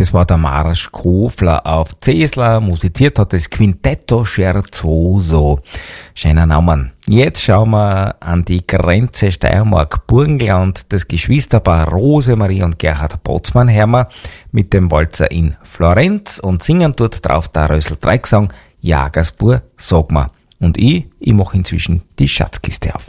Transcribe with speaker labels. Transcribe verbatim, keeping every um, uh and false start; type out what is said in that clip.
Speaker 1: Das war der Marsch Kofler auf Cesla. Musiziert hat das Quintetto Scherzoso. Schöner Name. Jetzt schauen wir an die Grenze Steiermark-Burgenland. Das Geschwisterpaar Rosemarie und Gerhard Botzmann hören mit dem Walzer in Florenz und singen dort drauf der Rösel-Dreigesang Jagersbur, sag mal. Und ich, ich mache inzwischen die Schatzkiste auf.